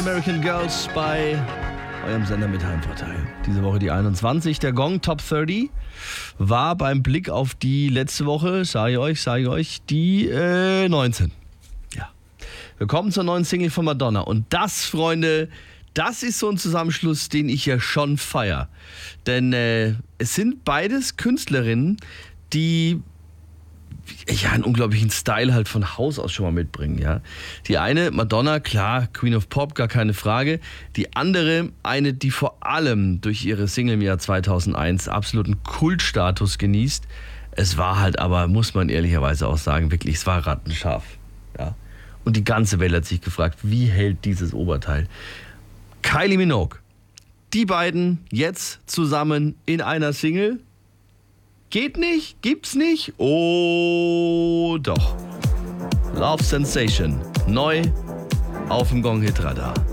American Girls bei eurem Sender mit Heimvorteil. Diese Woche die 21. Der Gong Top 30 war beim Blick auf die letzte Woche, sage ich euch, die 19. Ja. Wir kommen zur neuen Single von Madonna. Und das, Freunde, das ist so ein Zusammenschluss, den ich ja schon feiere. Denn es sind beides Künstlerinnen, die einen unglaublichen Style halt von Haus aus schon mal mitbringen, ja. Die eine, Madonna, klar, Queen of Pop, gar keine Frage. Die andere, eine, die vor allem durch ihre Single im Jahr 2001 absoluten Kultstatus genießt. Es war halt aber, muss man ehrlicherweise auch sagen, wirklich, es war rattenscharf, ja. Und die ganze Welt hat sich gefragt, wie hält dieses Oberteil? Kylie Minogue. Die beiden jetzt zusammen in einer Single. Geht nicht? Gibt's nicht? Oh, doch. Love Sensation. Neu auf dem Gong Hit Radar.